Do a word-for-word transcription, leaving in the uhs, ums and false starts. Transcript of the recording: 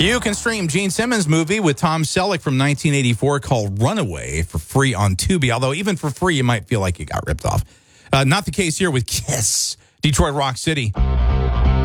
You can stream Gene Simmons' movie with Tom Selleck from nineteen eighty-four called Runaway for free on Tubi, although even for free, you might feel like you got ripped off. Uh, not the case here with Kiss, Detroit Rock City.